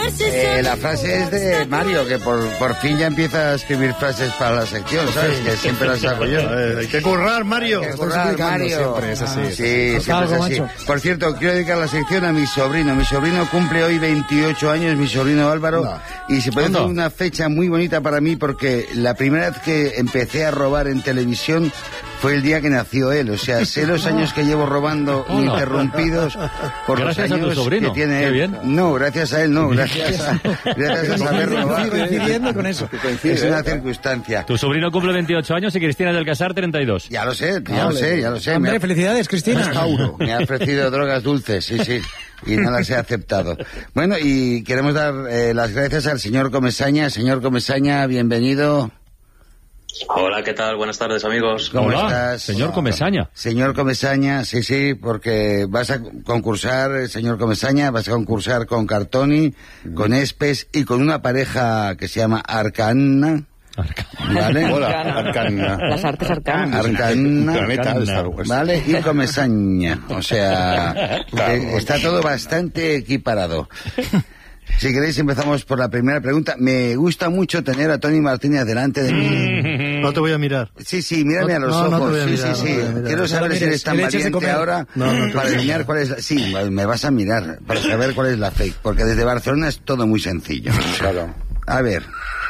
La frase es de Mario, que por fin ya empieza a escribir frases para la sección, ¿sabes? Que siempre las hago yo. Hay que currar, Mario. Hay que currar, Mario. Siempre es así. Sí, siempre es así. Por cierto, quiero dedicar la sección a mi sobrino. Mi sobrino cumple hoy 28 años, mi sobrino Álvaro. No. Y se puede hacer una fecha muy bonita para mí porque la primera vez que empecé a robar en televisión fue el día que nació él. O sea, sé los años que llevo robando ininterrumpidos por gracias los años a tu sobrino. que tiene él. Bien. No, gracias a él no. Gracias a saber robar. Coincidiendo con eso. Es una circunstancia. Tu sobrino cumple 28 años y Cristina del Casar 32. Ya lo sé. Hombre, felicidades, Cristina. Me ha ofrecido drogas dulces, sí. Y no las he aceptado. Bueno, y queremos dar las gracias al señor Comesaña. Señor Comesaña, bienvenido. Hola, ¿qué tal? Buenas tardes, amigos. ¿Cómo estás? Señor Comesaña. Señor Comesaña, sí, porque vas a concursar, señor Comesaña, vas a concursar con Cartoni, con Espes y con una pareja que se llama Arcana. ¿Vale? Hola, Arcana. Las artes arcanas. Arcana. ¿Vale? Y Comesaña. O sea, está todo bastante equiparado. Si queréis empezamos por la primera pregunta. Me gusta mucho tener a Tony Martínez delante de mí. No te voy a mirar. Sí, mírame a los ojos. No te voy a mirar, Sí. Quiero saber si eres tan valiente ahora para adivinar cuál es la... Sí, me vas a mirar para saber cuál es la fake. Porque desde Barcelona es todo muy sencillo. Claro. A ver.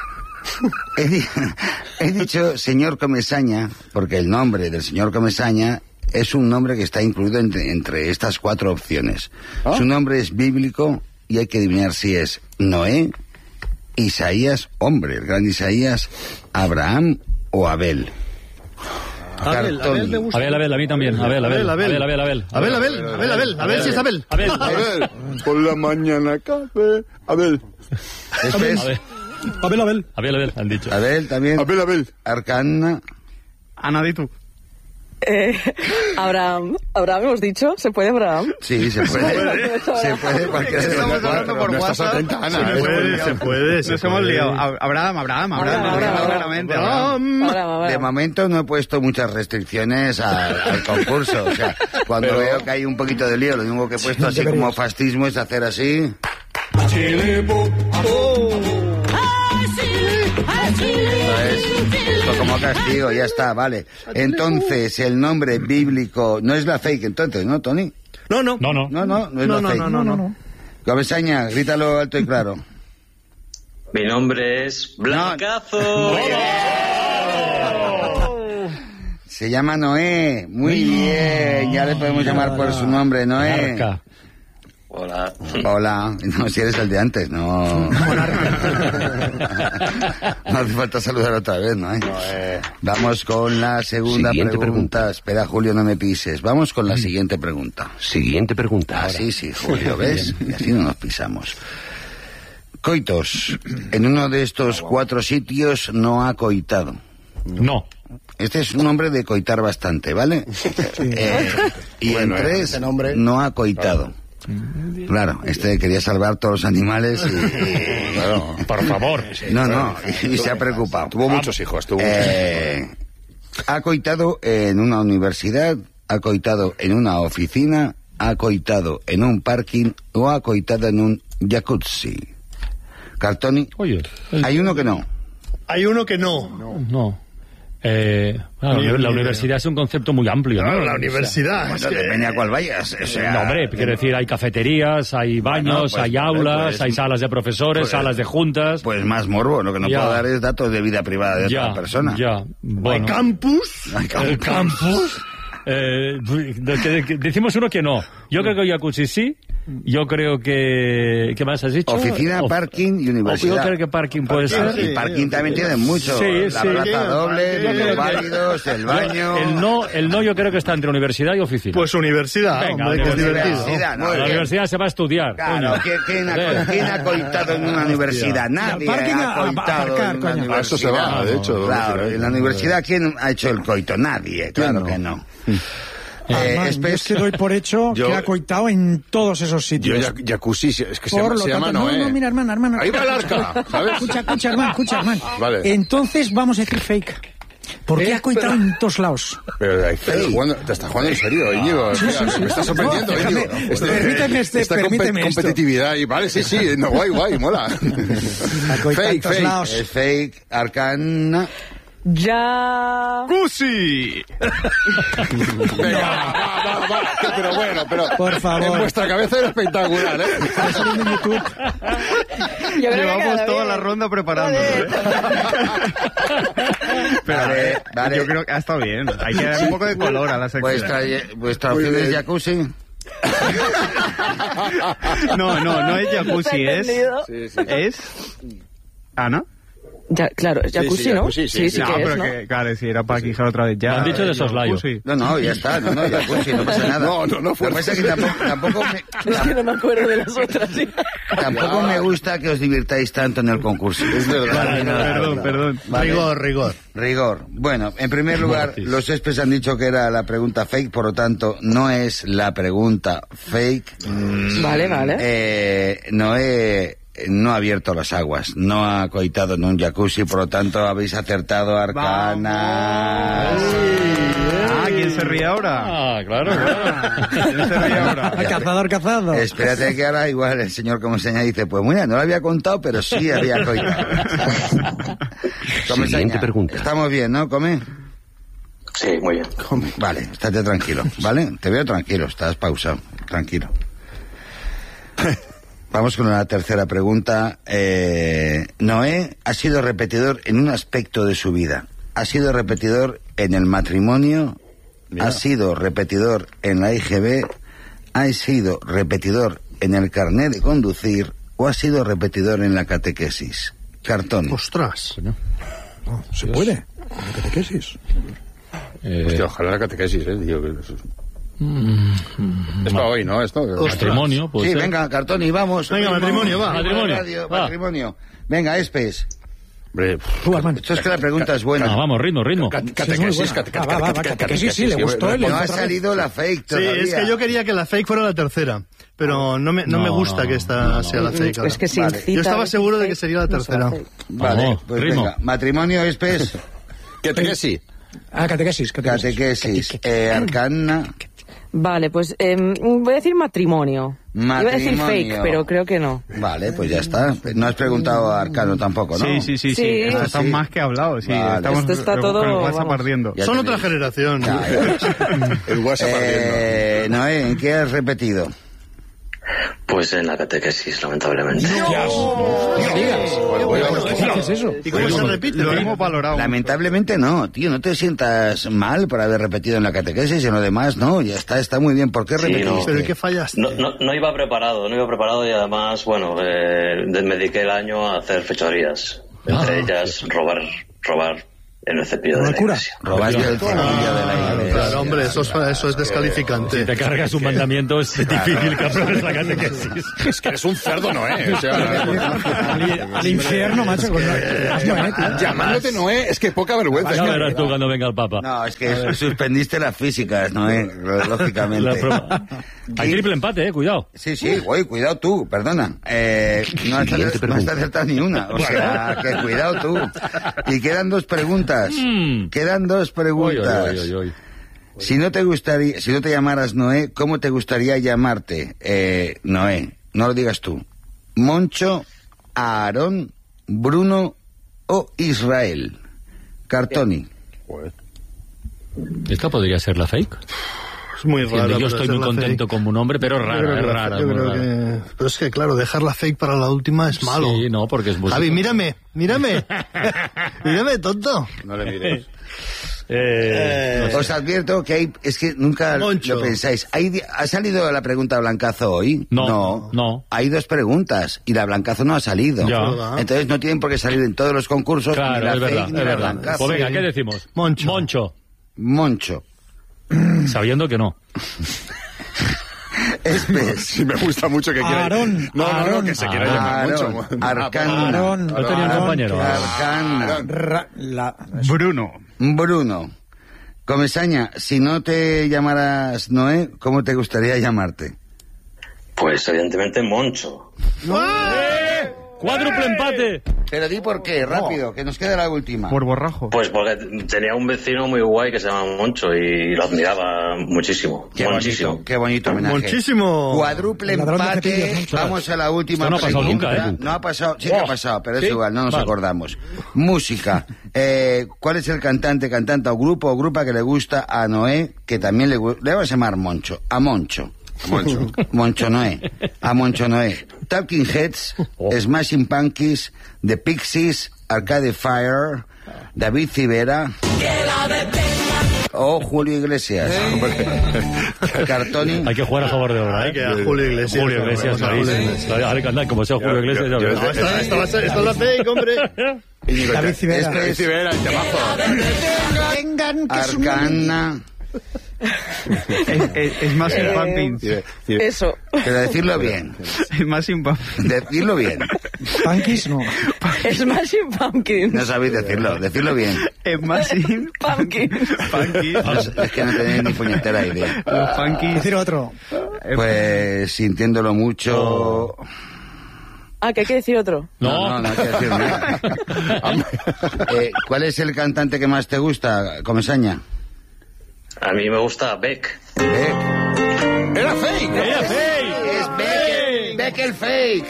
He dicho señor Comesaña porque el nombre del señor Comesaña es un nombre que está incluido entre estas 4 opciones. Su nombre es bíblico y hay que adivinar si es Noé, Isaías, hombre, el gran Isaías, Abraham o Abel. Abel me gusta. Abel, a mí también. Abel si es Abel. Abel, por la mañana café. Abel, han dicho. Abel también. Abel. Arcana. Ana, di tú. Abraham hemos dicho, ¿se puede Abraham? Sí, se puede. Se puede cualquiera de los 4. No estás atenta, Ana. Se puede. Nos hemos liado. Abraham. Claramente. De momento no he puesto muchas restricciones al concurso. O sea, cuando veo que hay un poquito de lío, lo único que he puesto así como fascismo es hacer así. Esto como castigo, ya está, vale. Entonces, el nombre bíblico no es la fake, entonces, ¿no, Tony? No es la fake. No. Comesaña, grítalo alto y claro. Mi nombre es Blancazo. Se llama Noé. Muy bien, ya le podemos llamar por su nombre, Noé. Hola. No, si eres el de antes, no. No hace falta saludar otra vez, ¿no? Vamos con la segunda pregunta. Espera, Julio, no me pises. Vamos con la siguiente pregunta. Sí, Julio, ¿ves? Y así no nos pisamos. Coitos. En uno de estos 4 sitios no ha coitado. No. Este es un nombre de coitar bastante, ¿vale? Y en 3 no ha coitado. Claro, quería salvar todos los animales y claro, por favor. No, y se ha preocupado. Tuvo muchos hijos. Ha coitado en una universidad, ha coitado en una oficina, ha coitado en un parking o ha coitado en un jacuzzi. Cartoni, hay uno que no. No. La universidad es un concepto muy amplio, ¿no? La universidad. Depende a cuál vayas. No, hombre, quiero decir, hay cafeterías, hay baños, hay aulas, hay salas de profesores, salas de juntas. Pues más morbo, lo que no puedo dar es datos de vida privada de otra persona. Bueno. ¿Hay campus? ¿El campus? Decimos uno que no. Yo creo que jacuzzi sí. Yo creo que... ¿Qué más has dicho? Oficina, parking y universidad. Yo creo que parking puede ser. Y parking también tiene mucho. La plaza doble, los válidos, el baño... El no yo creo que está entre universidad y oficina. Pues universidad. Venga, hombre, que es divertido. La universidad se va a estudiar. Claro, ¿quién ha coitado en una universidad? Nadie ha coitado en una universidad. Eso se va, de hecho. Claro, en la universidad, ¿quién ha hecho el coito? Nadie, claro que no. Yo es que doy por hecho que ha coitado en todos esos sitios. Jacuzzi, es que se llama Noé. No, mira, hermano. Ahí va el arca, ¿sabes? Escucha, hermano. Vale. Entonces vamos a decir fake. ¿Por qué has coitado en todos lados? Pero te estás jugando en serio, Íñigo. Sí. Me estás sorprendiendo, Íñigo. Permíteme permíteme competitividad y vale, sí, no, guay, mola. Fake. Es fake, arcana. ¡Cusi! Venga, va. Pero bueno, por favor. En vuestra cabeza era espectacular, ¿eh? Llevamos toda la ronda preparándolo, ¿eh? Pero yo creo que ha estado bien. Hay que dar un poco de color a la sección. ¿Vuestra opción es jacuzzi? No es jacuzzi, es... ¿Ana? Ya, claro, es jacuzzi, ¿no? Sí, que pero es, ¿no? que, claro, si era para quijar otra vez ya. Me han dicho de soslayo. No, ya está, jacuzzi, no pasa nada. No, Lo que pasa es que tampoco me... Es que no me acuerdo de las otras, sí. Tampoco me gusta que os divirtáis tanto en el concurso. Es verdad. Perdón. Vale. Rigor. Bueno, en primer lugar, los céspedes han dicho que era la pregunta fake, por lo tanto, no es la pregunta fake. Vale. No ha abierto las aguas, no ha coitado en un jacuzzi, por lo tanto habéis acertado, arcana. ¿Quién se ríe ahora? Claro. ¿Quién se ríe ahora? Cazador. Espérate que ahora igual el señor como señala dice, pues mira, no lo había contado, pero sí había coitado. Siguiente pregunta. Estamos bien, ¿no? ¿Come? Sí, muy bien. Vale, estate tranquilo, ¿vale? Te veo tranquilo, estás pausado, tranquilo. Vamos con la tercera pregunta. Noé ha sido repetidor en un aspecto de su vida. Ha sido repetidor en el matrimonio, ha sido repetidor en la IGB, ha sido repetidor en el carnet de conducir o ha sido repetidor en la catequesis. Cartón. ¡Ostras! No, se puede. ¿La catequesis? Hostia, ojalá la catequesis, tío. Es para hoy, ¿no? Esto. Matrimonio, pues. Sí, venga, Cartoni, vamos. Venga, matrimonio, va. Matrimonio. Venga, Espes. Hombre, Esto es que la pregunta es buena. No, vamos, ritmo. Catequesis, catequesis, sí, le gustó. No ha salido la fake todavía. Sí, es que yo quería que la fake fuera la tercera, pero no me gusta que esta sea la fake. Es que sí, Vale. cita, Yo estaba seguro de que sería la tercera. Vale, Vamos, pues ritmo. venga. Matrimonio, Espes. catequesis. Catequesis. Catequesis. Arcana. Vale, pues voy a decir matrimonio. Iba a decir fake, pero creo que no. Vale, pues ya está. No has preguntado a Arcano tampoco, ¿no? Sí. Sí. Esto está más que hablado. Sí, Vale. estamos Esto está todo, con el WhatsApp vamos. ardiendo. Ya Son te otra digo. generación. El WhatsApp ardiendo. Noé, ¿en qué has repetido? Pues en la catequesis, lamentablemente. ¿Qué es eso? ¿Y cómo se repite? Lo hemos valorado. Lamentablemente no, tío, no te sientas mal por haber repetido en la catequesis y en lo demás, no, ya está muy bien. ¿Por qué Sí, repetiste? no. ¿Pero en qué fallaste? No iba preparado y además, bueno, me dediqué el año a hacer fechorías. Entre ellas, robar en el cepillo de la cura. iglesia. Robaste el cepillo de la iglesia. Claro, hombre, eso es descalificante. Si te cargas un mandamiento es difícil que apruebes la catequesis. Es que eres un cerdo, Noé. O sea, Al infierno, macho. llamándote Noé, es que poca vergüenza. Ya verás tú cuando venga el Papa. No, es que suspendiste las físicas, ¿no? Lógicamente. La prueba. Hay triple empate, cuidado. Sí, güey, cuidado tú, perdona. No has acertado ni una, o sea, que cuidado tú. Y quedan dos preguntas. Quedan dos preguntas. Oy. Si no te llamaras Noé, ¿cómo te gustaría llamarte? Noé, no lo digas tú. Moncho, Aarón, Bruno o Israel. Cartoni. ¿Esta podría ser la fake? Es muy raro. Yo estoy muy contento con un nombre, pero rara, es rara. Pero es que, claro, dejar la fake para la última es malo. Sí, no, porque es muy... Javi, mírame. Mírame, tonto. No le mires. Os advierto que es que nunca Moncho. lo pensáis. ¿Ha salido la pregunta Blancazo hoy? No. Hay dos preguntas y la Blancazo no ha salido. Ya. Entonces no tienen por qué salir en todos los concursos. Claro, ni la es fake, verdad, ni es la verdad. Blancazo. Pues venga, ¿qué decimos? Moncho. Moncho. Sabiendo que no. Espes. Sí, me gusta mucho que quiera. Aarón. No, que se quiera llamar Aarón. mucho. Arcana. No tenía un compañero. Arcana. Bruno. Comesaña, si no te llamaras Noé, ¿cómo te gustaría llamarte? Pues evidentemente Moncho. ¡Cuádruple empate! Pero di por qué, rápido, que nos queda la última. Por borrajo. Pues porque tenía un vecino muy guay que se llama Moncho y lo admiraba muchísimo. Qué bonito homenaje. Muchísimo. Cuádruple empate. Vamos a la última. Esto no ha pasado nunca, ¿eh? No ha pasado, sí que ha pasado, pero es igual, no nos acordamos. Música. ¿Cuál es el cantante o grupa que le gusta a Noé, que también le vamos a llamar Moncho? A Moncho. Moncho Noé. Talking Heads, Smashing Pumpkins, The Pixies, Arcade Fire, David Civera o Julio Iglesias. Cartoni. Hay que jugar a favor de obra, ¿eh? Julio Iglesias. Julio Iglesias, como sea Julio Iglesias. Esto lo hacéis, hombre. David Civera. David Civera, el temazo. Arcana. Es más sin Pumpkins. Eso. Pero decirlo bien. Es más sin Pumpkins. Decirlo bien. Pumpkins no. Es más sin Pumpkins. No sabéis decirlo bien. Es más sin Pumpkins. Es que no tenéis ni puñetera idea. Los Pumpkins. Decir otro. Pues sintiéndolo mucho. Ah, que hay que decir otro. No hay que decir nada. ¿Cuál es el cantante que más te gusta, Comesaña? A mí me gusta Beck. ¡Era fake! ¡Es Beck el fake!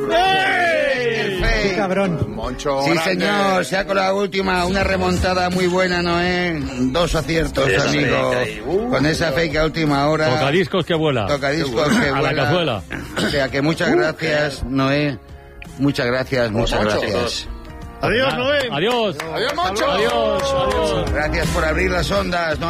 ¡Qué cabrón! Moncho Sí, grande. señor, se ha colado la última, una remontada muy buena, Noé. 2 aciertos, Sí, amigo. Con esa fake a última hora. Tocadiscos que vuela. Tocadiscos que A la vuela. cazuela. O sea que muchas gracias, Noé. Muchas gracias. Adiós, Noé. Adiós. Adiós, Moncho. Adiós. Gracias por abrir las ondas, Noé.